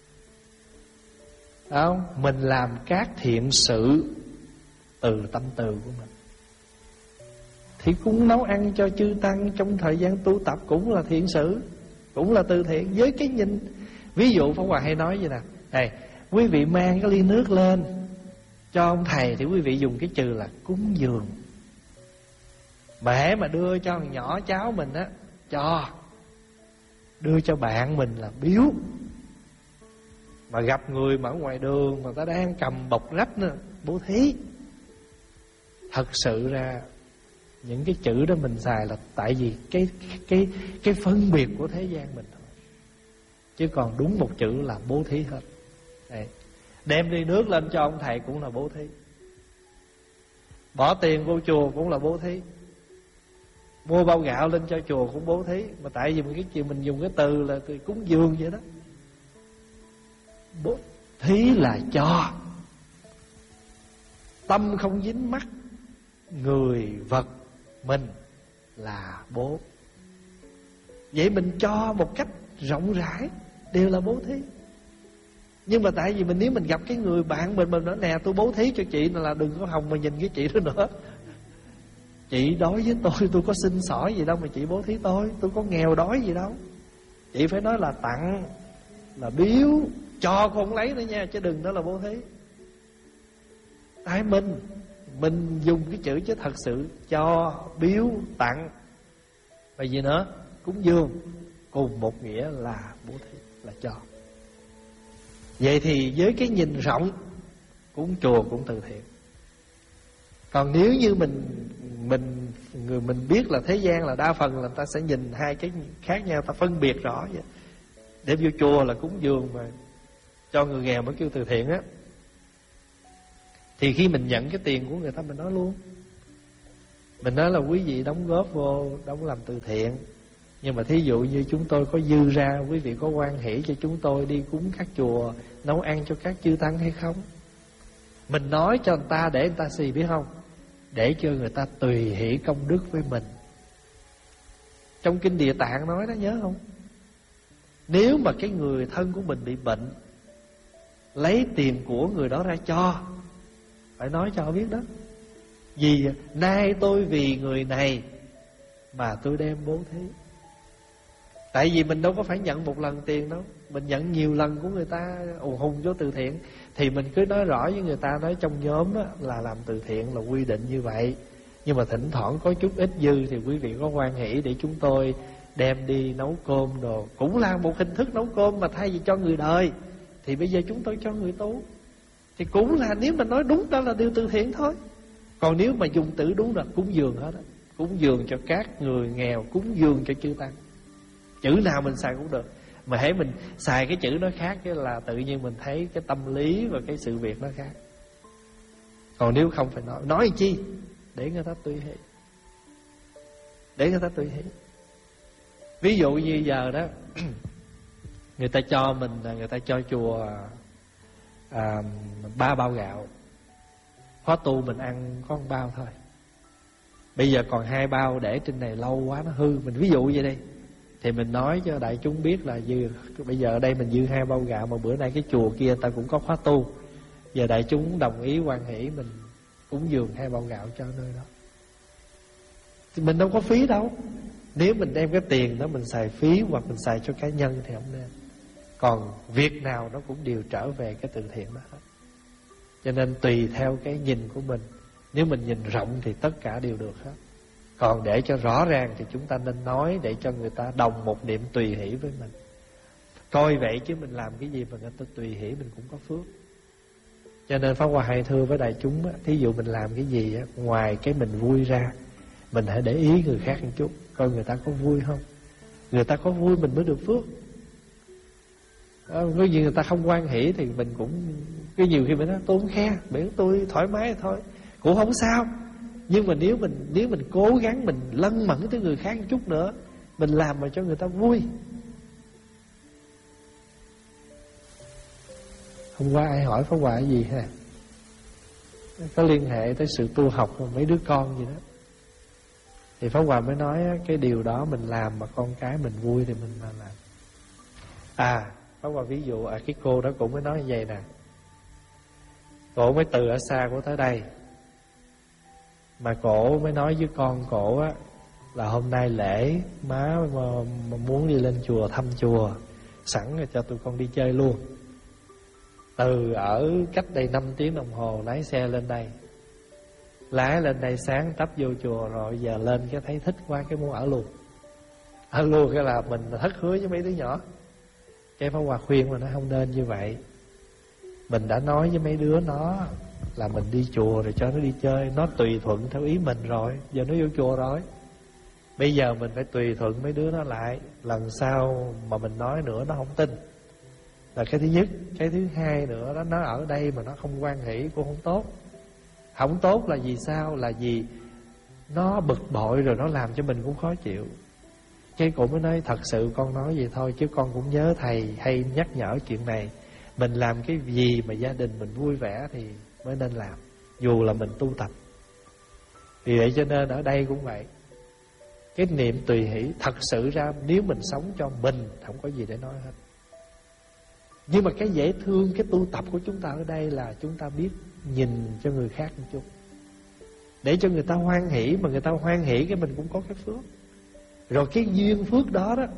Không? Mình làm các thiện sự từ tâm từ của mình. Thì cũng nấu ăn cho chư tăng trong thời gian tu tập cũng là thiện sự, cũng là từ thiện. Với cái nhìn, ví dụ Pháp Hòa hay nói vậy nè, này, quý vị mang cái ly nước lên cho ông thầy thì quý vị dùng cái chữ là cúng dường. Mà hễ mà đưa cho thằng nhỏ cháu mình á, cho. Đưa cho bạn mình là biếu. Mà gặp người mà ở ngoài đường mà ta đang cầm bọc rách nữa, bố thí. Thật sự ra những cái chữ đó mình xài là tại vì cái cái cái phân biệt của thế gian mình thôi. Chứ còn đúng một chữ là bố thí hết. Đây. Đem ly nước lên cho ông thầy cũng là bố thí. Bỏ tiền vô chùa cũng là bố thí. Mua bao gạo lên cho chùa cũng bố thí. Mà tại vì cái chuyện mình dùng cái từ là từ cúng dường vậy đó. Bố thí là cho. Tâm không dính mắc người vật mình là bố. Vậy mình cho một cách rộng rãi đều là bố thí. Nhưng mà tại vì mình nếu mình gặp cái người bạn mình, mình nói nè tôi bố thí cho chị là đừng có hòng mà nhìn cái chị đó nữa. Chị đối với tôi, tôi có xin xỏ gì đâu mà chị bố thí tôi. Tôi có nghèo đói gì đâu. Chị phải nói là tặng, là biếu, cho con không lấy nữa nha, chứ đừng nói là bố thí. Tại mình Mình dùng cái chữ chứ thật sự cho, biếu, tặng và gì nữa, cúng dường cùng một nghĩa là bố thí, là cho. Vậy thì với cái nhìn rộng, cúng chùa cũng từ thiện. Còn nếu như mình mình người mình biết là thế gian là đa phần là người ta sẽ nhìn hai cái khác nhau, ta phân biệt rõ vậy. Để vô chùa là cúng dường, mà cho người nghèo mới kêu từ thiện á. Thì khi mình nhận cái tiền của người ta, mình nói luôn, mình nói là quý vị đóng góp vô, đóng làm từ thiện, nhưng mà thí dụ như chúng tôi có dư ra, quý vị có hoan hỷ cho chúng tôi đi cúng các chùa, nấu ăn cho các chư tăng hay không? Mình nói cho người ta để người ta xì, biết không? Để cho người ta tùy hỷ công đức với mình. Trong kinh Địa Tạng nói đó, nhớ không? Nếu mà cái người thân của mình bị bệnh, lấy tiền của người đó ra cho, phải nói cho họ biết đó. Vì nay tôi vì người này mà tôi đem bố thí. Tại vì mình đâu có phải nhận một lần tiền đâu, mình nhận nhiều lần của người ta ùn hùng vô từ thiện. Thì mình cứ nói rõ với người ta, nói trong nhóm á, là làm từ thiện là quy định như vậy, nhưng mà thỉnh thoảng có chút ít dư thì quý vị có hoan hỷ để chúng tôi đem đi nấu cơm đồ. Cũng là một hình thức nấu cơm, mà thay vì cho người đời thì bây giờ chúng tôi cho người tu. Thì cũng là, nếu mà nói đúng đó là điều từ thiện thôi. Còn nếu mà dùng từ đúng là cúng dường hết á, cúng dường cho các người nghèo, cúng dường cho chư tăng. Chữ nào mình xài cũng được. Mà hễ mình xài cái chữ nó khác cái là tự nhiên mình thấy cái tâm lý và cái sự việc nó khác. Còn nếu không phải nói, nói chi? Để người ta tùy hỷ, để người ta tùy hỷ. Ví dụ như giờ đó người ta cho mình, người ta cho chùa à, ba bao gạo, khóa tu mình ăn có một bao thôi. Bây giờ còn hai bao để trên này lâu quá nó hư, mình ví dụ vậy đi, thì mình nói cho đại chúng biết là dư. Bây giờ ở đây mình dư hai bao gạo, mà bữa nay cái chùa kia ta cũng có khóa tu, giờ đại chúng đồng ý hoan hỷ mình cúng dường hai bao gạo cho nơi đó. Thì mình đâu có phí đâu. Nếu mình đem cái tiền đó mình xài phí hoặc mình xài cho cá nhân thì không nên. Còn việc nào nó cũng đều trở về cái từ thiện đó hết. Cho nên tùy theo cái nhìn của mình. Nếu mình nhìn rộng thì tất cả đều được hết. Còn để cho rõ ràng thì chúng ta nên nói, để cho người ta đồng một niệm tùy hỷ với mình. Coi vậy chứ mình làm cái gì mà người ta tùy hỷ mình cũng có phước. Cho nên Pháp Hòa hay thưa với đại chúng á, thí dụ mình làm cái gì á, ngoài cái mình vui ra, mình hãy để ý người khác một chút, coi người ta có vui không. Người ta có vui mình mới được phước. Có gì người ta không hoan hỷ thì mình cũng, cái nhiều khi mình nói tôi không khe, miễn tôi thoải mái thôi, cũng không sao. Nhưng mà nếu mình nếu mình cố gắng mình lân mẫn tới người khác một chút nữa, mình làm mà cho người ta vui. Hôm qua ai hỏi Pháp Hòa cái gì ha? Có liên hệ tới sự tu học của mấy đứa con gì đó. Thì Pháp Hòa mới nói cái điều đó mình làm mà con cái mình vui thì mình làm. À, Pháp Hòa ví dụ, à, cái cô đó cũng mới nói như vậy nè. Cổ mới từ ở xa cổ tới đây, mà cổ mới nói với con cổ á, là hôm nay lễ má mà, mà muốn đi lên chùa thăm chùa, sẵn rồi cho tụi con đi chơi luôn. Từ ở cách đây năm tiếng đồng hồ lái xe lên đây, lái lên đây sáng tấp vô chùa, rồi giờ lên cái thấy thích quá cái muốn ở luôn. Ở luôn cái là mình thất hứa với mấy đứa nhỏ. Cái Pháp Hòa khuyên mà nó không nên như vậy. Mình đã nói với mấy đứa nó là mình đi chùa rồi cho nó đi chơi, nó tùy thuận theo ý mình rồi, giờ nó vô chùa rồi. Bây giờ mình phải tùy thuận mấy đứa nó lại. Lần sau mà mình nói nữa nó không tin, là cái thứ nhất. Cái thứ hai nữa đó, nó ở đây mà nó không hoan hỷ cũng không tốt. Không tốt là vì sao? Là vì nó bực bội rồi nó làm cho mình cũng khó chịu. Cái cô mới nói thật sự con nói vậy thôi, chứ con cũng nhớ thầy hay nhắc nhở chuyện này. Mình làm cái gì mà gia đình mình vui vẻ thì mới nên làm, dù là mình tu tập. Vì vậy cho nên ở đây cũng vậy. Cái niệm tùy hỷ thật sự ra nếu mình sống cho mình không có gì để nói hết. Nhưng mà cái dễ thương, cái tu tập của chúng ta ở đây là chúng ta biết nhìn cho người khác một chút, để cho người ta hoan hỷ. Mà người ta hoan hỷ cái mình cũng có cái phước. Rồi cái duyên phước đó đó,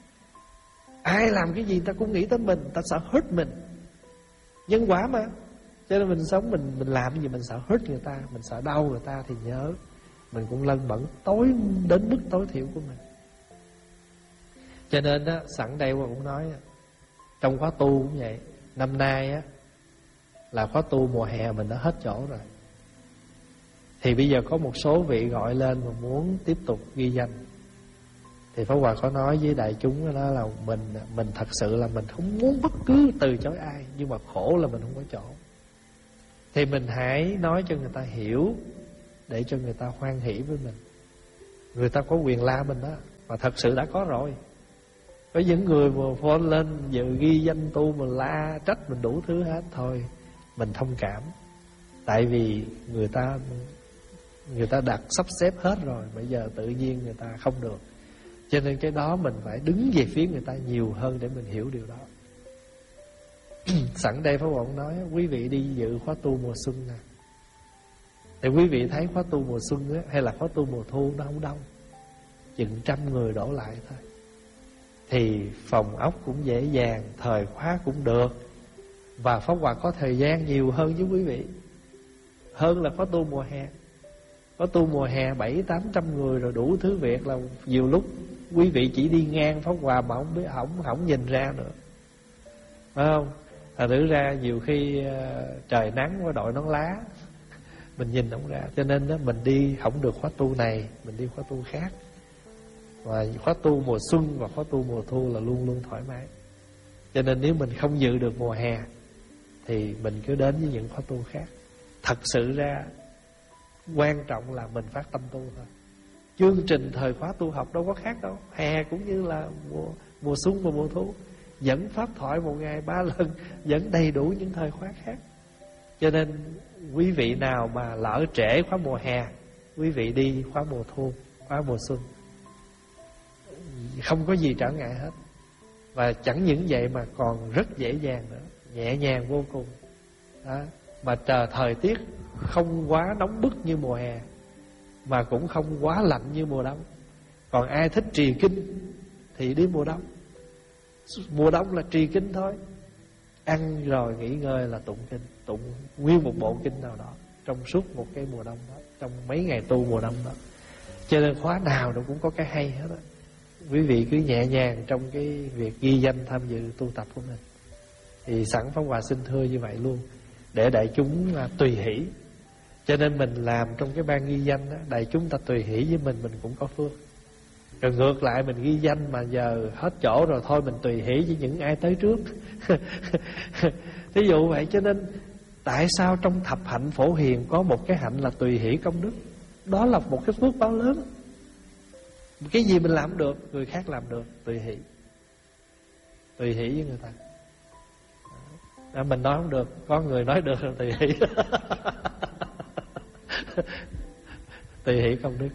ai làm cái gì người ta cũng nghĩ tới mình, người ta sợ hurt mình. Nhân quả mà. Cho nên mình sống, mình mình làm cái gì mình sợ hurt người ta, mình sợ đau người ta, thì nhớ mình cũng lân bẩn tối đến mức tối thiểu của mình. Cho nên á, sẵn đây qua cũng nói, trong khóa tu cũng vậy. Năm nay á là khóa tu mùa hè mình đã hết chỗ rồi. Thì bây giờ có một số vị gọi lên mà muốn tiếp tục ghi danh. Thì Pháp Hòa có nói với đại chúng đó là mình mình thật sự là mình không muốn bất cứ từ chối ai, nhưng mà khổ là mình không có chỗ. thì mình hãy nói cho người ta hiểu, để cho người ta hoan hỷ với mình. Người ta có quyền la mình đó, mà thật sự đã có rồi. Có những người mà phone lên giờ ghi danh tu mà la trách mình đủ thứ hết. Thôi mình thông cảm, tại vì người ta Người ta đặt sắp xếp hết rồi, bây giờ tự nhiên người ta không được. Cho nên cái đó mình phải đứng về phía người ta nhiều hơn để mình hiểu điều đó. Sẵn đây Pháp Hòa cũng nói, quý vị đi dự khóa tu mùa xuân nè, thì quý vị thấy khóa tu mùa xuân á, hay là khóa tu mùa thu nó không đông, chừng trăm người đổ lại thôi. Thì phòng ốc cũng dễ dàng, thời khóa cũng được, và Pháp Hòa có thời gian nhiều hơn với quý vị, hơn là khóa tu mùa hè. Có tu mùa hè bảy tám trăm người rồi đủ thứ việc, là nhiều lúc quý vị chỉ đi ngang Pháp Hòa mà không biết, không không nhìn ra nữa, phải không? Thật thử ra nhiều khi uh, trời nắng qua đội nón lá mình nhìn không ra. Cho nên đó, mình đi không được khóa tu này, mình đi khóa tu khác. Và khóa tu mùa xuân và khóa tu mùa thu là luôn luôn thoải mái. Cho nên nếu mình không dự được mùa hè thì mình cứ đến với những khóa tu khác. Thật sự ra quan trọng là mình phát tâm tu thôi. Chương trình thời khóa tu học đâu có khác đâu. Hè cũng như là mùa, mùa xuân và mùa thu, dẫn pháp thoại một ngày ba lần, dẫn đầy đủ những thời khóa khác. Cho nên quý vị nào mà lỡ trễ khóa mùa hè, quý vị đi khóa mùa thu, khóa mùa xuân, không có gì trở ngại hết. Và chẳng những vậy mà còn rất dễ dàng nữa, nhẹ nhàng vô cùng đó. Mà trời thời tiết không quá nóng bức như mùa hè, mà cũng không quá lạnh như mùa đông. Còn ai thích trì kinh thì đi mùa đông. Mùa đông là trì kinh thôi, ăn rồi nghỉ ngơi là tụng kinh, tụng nguyên một bộ kinh nào đó trong suốt một cái mùa đông đó, trong mấy ngày tu mùa đông đó. Cho nên khóa nào nó cũng có cái hay hết đó. Quý vị cứ nhẹ nhàng trong cái việc ghi danh tham dự tu tập của mình. Thì sẵn Pháp Hòa xin thưa như vậy luôn, để đại chúng à, tùy hỷ. Cho nên mình làm trong cái ban ghi danh đó, đại chúng ta tùy hỷ với mình, mình cũng có phước. Rồi ngược lại mình ghi danh mà giờ hết chỗ rồi, thôi mình tùy hỷ với những ai tới trước. Thí dụ vậy. Cho nên tại sao trong thập hạnh phổ hiền có một cái hạnh là tùy hỷ công đức? Đó là một cái phước báo lớn. Cái gì mình làm được, người khác làm được, tùy hỷ. Tùy hỷ với người ta. À, mình nói không được, có người nói được là tùy hỷ. Tùy hỷ công đức.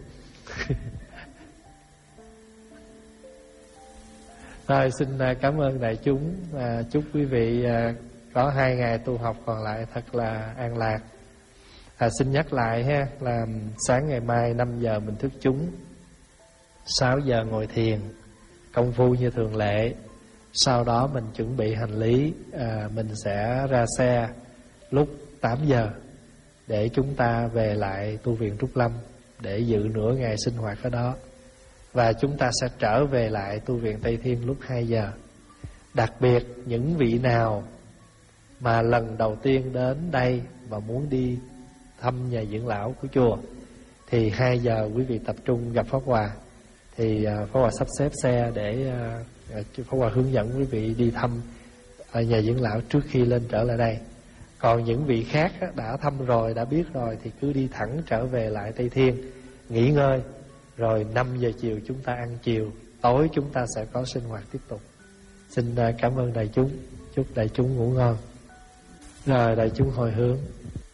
Rồi xin cảm ơn đại chúng. à, Chúc quý vị à, có hai ngày tu học còn lại thật là an lạc. à, Xin nhắc lại ha, là sáng ngày mai năm giờ mình thức chúng, sáu giờ ngồi thiền công phu như thường lệ. Sau đó mình chuẩn bị hành lý, à, mình sẽ ra xe lúc tám giờ để chúng ta về lại tu viện Trúc Lâm để dự nửa ngày sinh hoạt ở đó. Và chúng ta sẽ trở về lại tu viện Tây Thiên lúc hai giờ. Đặc biệt những vị nào mà lần đầu tiên đến đây và muốn đi thăm nhà dưỡng lão của chùa, thì hai giờ quý vị tập trung gặp Pháp Hòa. Thì Pháp Hòa sắp xếp xe để Pháp Hòa hướng dẫn quý vị đi thăm ở nhà dưỡng lão trước khi lên trở lại đây. Còn những vị khác đã thăm rồi, đã biết rồi, thì cứ đi thẳng trở về lại Tây Thiên nghỉ ngơi. Rồi năm giờ chiều chúng ta ăn chiều, tối chúng ta sẽ có sinh hoạt tiếp tục. Xin cảm ơn đại chúng, chúc đại chúng ngủ ngon. Rồi đại chúng hồi hướng.